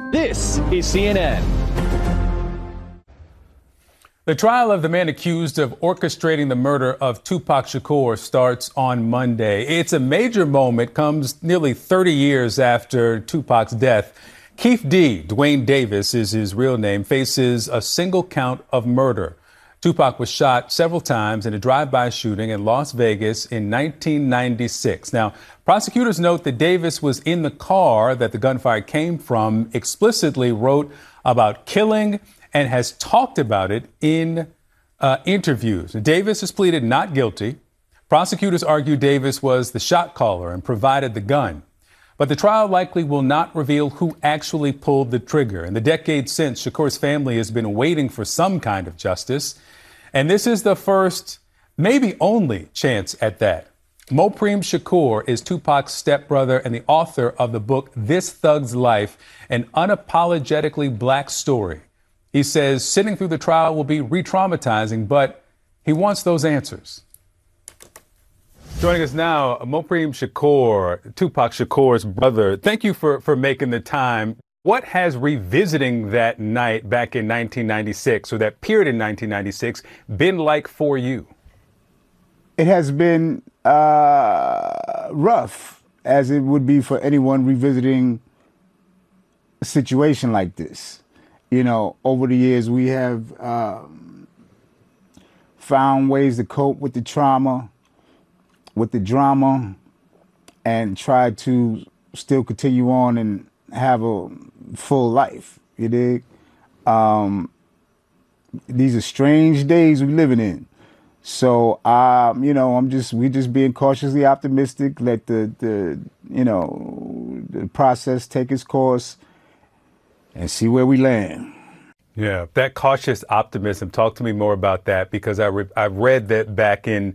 This is CNN. The trial of the man accused of orchestrating the murder of Tupac Shakur starts on Monday. It's a major moment, comes nearly 30 years after Tupac's death. Keith D., Dwayne Davis is his real name, faces a single count of murder. Tupac was shot several times in a drive-by shooting in Las Vegas in 1996. Now, prosecutors note that Davis was in the car that the gunfire came from, explicitly wrote about killing, and has talked about it in interviews. Davis has pleaded not guilty. Prosecutors argue Davis was the shot caller and provided the gun. But the trial likely will not reveal who actually pulled the trigger. In the decades since, Shakur's family has been waiting for some kind of justice. And this is the first, maybe only, chance at that. Mopreme Shakur is Tupac's stepbrother and the author of the book This Thug's Life, an unapologetically black story. He says sitting through the trial will be re-traumatizing, but he wants those answers. Joining us now, Mopreme Shakur, Tupac Shakur's brother. Thank you for making the time. What has revisiting that night back in 1996, or that period in 1996, been like for you? It has been rough, as it would be for anyone revisiting a situation like this. You know, over the years, we have found ways to cope with the trauma, with the drama, and try to still continue on and have a full life. You dig? These are strange days we're living in. So, you know, we're just being cautiously optimistic. Let the process take its course and see where we land. Yeah, that cautious optimism. Talk to me more about that, because I read that back in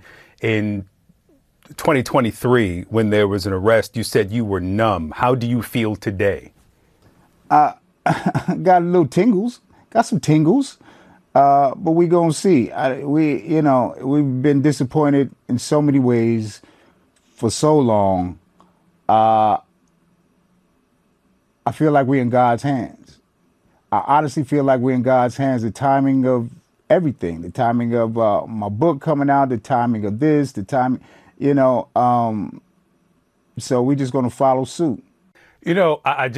2023, when there was an arrest, you said you were numb. How do you feel today? Got a little tingles, got some tingles, but we gonna see. We've been disappointed in so many ways for so long. I feel like we're in God's hands. I honestly feel like we're in God's hands. The timing of everything, the timing of my book coming out, the timing of this, the timing, so we're just gonna follow suit. You know, I